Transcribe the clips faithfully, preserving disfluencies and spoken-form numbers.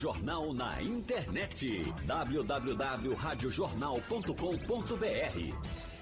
Jornal na internet, w w w ponto rádio jornal ponto com ponto b r.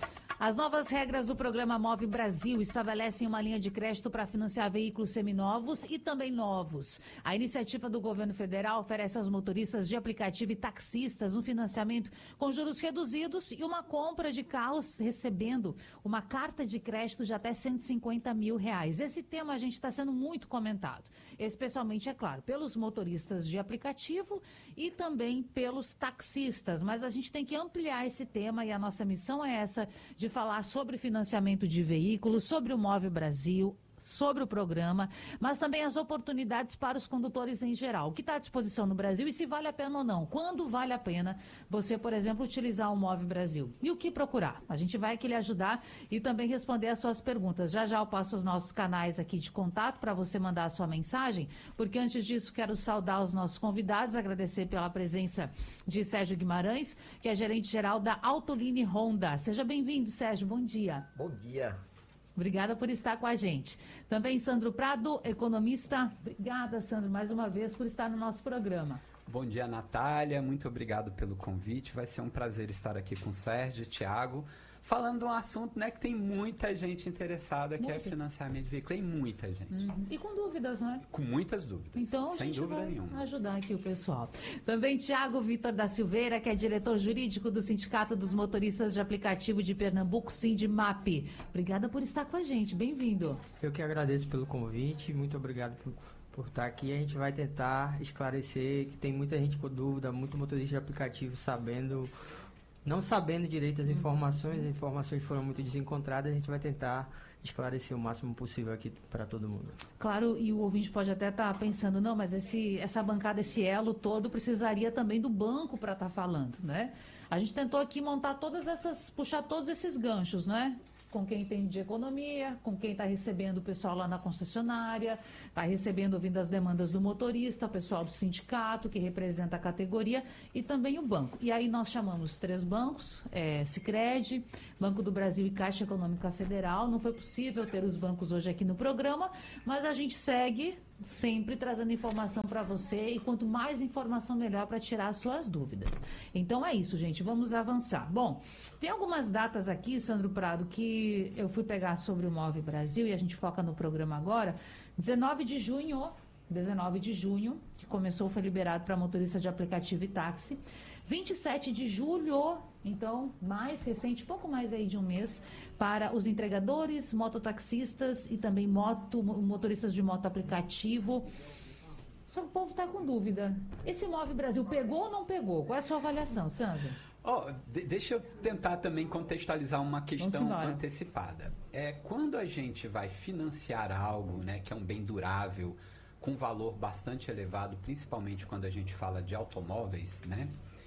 As novas regras do programa Move Brasil estabelecem uma linha de crédito para financiar veículos seminovos e também novos. A iniciativa do governo federal oferece aos motoristas de aplicativo e taxistas um financiamento com juros reduzidos e uma compra de carros recebendo uma carta de crédito de até cento e cinquenta mil reais. Esse tema a gente está sendo muito comentado, especialmente, é claro, pelos motoristas de aplicativo e também pelos taxistas. Mas a gente tem que ampliar esse tema e a nossa missão é essa, de falar sobre financiamento de veículos, sobre o Move Brasil, sobre o programa, mas também as oportunidades para os condutores em geral. O que está à disposição no Brasil e se vale a pena ou não. Quando vale a pena você, por exemplo, utilizar o Move Brasil. E o que procurar? A gente vai aqui lhe ajudar e também responder as suas perguntas. Já já eu passo os nossos canais aqui de contato para você mandar a sua mensagem, porque antes disso quero saudar os nossos convidados, agradecer pela presença de Sérgio Guimarães, que é gerente-geral da Autoline Honda. Seja bem-vindo, Sérgio. Bom dia. Bom dia. Obrigada por estar com a gente. Também Sandro Prado, economista. Obrigada, Sandro, mais uma vez por estar no nosso programa. Bom dia, Natália. Muito obrigado pelo convite. Vai ser um prazer estar aqui com o Sérgio e Thiago, falando de um assunto, né, que tem muita gente interessada, que Muito. é financiamento de veículo. Tem muita gente. Uhum. E com dúvidas, não é? Com muitas dúvidas. Então, sem a gente dúvida vai nenhuma. ajudar aqui o pessoal. Também Thiago Vitor da Silveira, que é diretor jurídico do Sindicato dos Motoristas de Aplicativo de Pernambuco, Sindimap. Obrigada por estar com a gente. Bem-vindo. Eu que agradeço pelo convite. Muito obrigado por, por estar aqui. A gente vai tentar esclarecer, que tem muita gente com dúvida, muito motorista de aplicativo sabendo... Não sabendo direito as informações, as informações foram muito desencontradas, a gente vai tentar esclarecer o máximo possível aqui para todo mundo. Claro, e o ouvinte pode até estar tá pensando, não, mas esse, essa bancada, esse elo todo, precisaria também do banco para estar tá falando, né? A gente tentou aqui montar todas essas, puxar todos esses ganchos, né? Com quem entende de economia, com quem está recebendo o pessoal lá na concessionária, está recebendo, ouvindo as demandas do motorista, o pessoal do sindicato, que representa a categoria, e também o banco. E aí nós chamamos três bancos, é, Sicredi, Banco do Brasil e Caixa Econômica Federal. Não foi possível ter os bancos hoje aqui no programa, mas a gente segue sempre trazendo informação para você, e quanto mais informação, melhor para tirar as suas dúvidas. Então é isso, gente, vamos avançar. Bom, tem algumas datas aqui, Sandro Prado, que eu fui pegar sobre o Move Brasil e a gente foca no programa agora. dezenove de junho, dezenove de junho, que começou, foi liberado para motorista de aplicativo e táxi. vinte e sete de julho, então, mais recente, pouco mais aí de um mês, para os entregadores, mototaxistas e também moto, motoristas de moto aplicativo. Só que o povo está com dúvida. Esse Move Brasil pegou ou não pegou? Qual é a sua avaliação, Sandra? Oh, de, deixa eu tentar também contextualizar uma questão antecipada. É, quando a gente vai financiar algo, né, que é um bem durável, com valor bastante elevado, principalmente quando a gente fala de automóveis, né?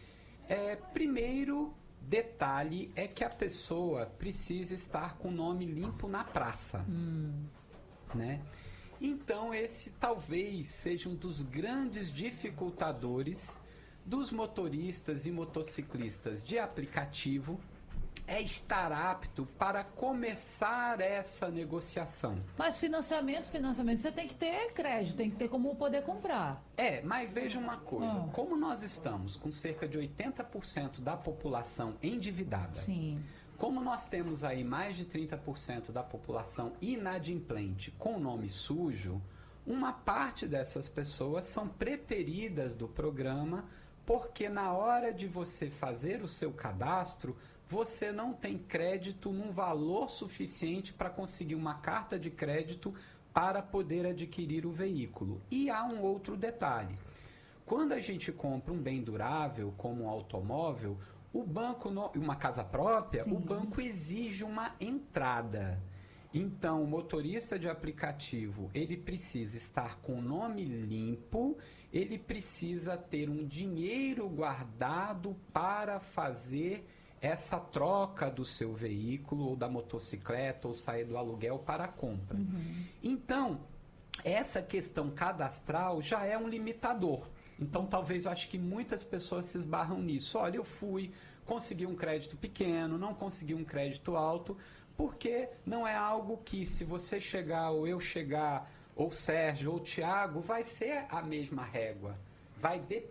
É, primeiro detalhe é que a pessoa precisa estar com o nome limpo na praça, hum. né? Então esse talvez seja um dos grandes dificultadores dos motoristas e motociclistas de aplicativo, é estar apto para começar essa negociação. Mas financiamento, financiamento, você tem que ter crédito, tem que ter como poder comprar. É, mas veja uma coisa, oh. como nós estamos com cerca de oitenta por cento da população endividada, Sim. como nós temos aí mais de trinta por cento da população inadimplente com nome sujo, uma parte dessas pessoas são preteridas do programa, porque na hora de você fazer o seu cadastro, você não tem crédito num valor suficiente para conseguir uma carta de crédito para poder adquirir o veículo. E há um outro detalhe. Quando a gente compra um bem durável, como um automóvel, o banco, uma casa própria, Sim. o banco exige uma entrada. Então, o motorista de aplicativo, ele precisa estar com o nome limpo, ele precisa ter um dinheiro guardado para fazer essa troca do seu veículo, ou da motocicleta, ou sair do aluguel para a compra. Uhum. Então, essa questão cadastral já é um limitador. Então, talvez eu acho que muitas pessoas se esbarram nisso. Olha, eu fui, consegui um crédito pequeno, não consegui um crédito alto, porque não é algo que, se você chegar, ou eu chegar, ou Sérgio, ou Thiago, vai ser a mesma régua. vai depender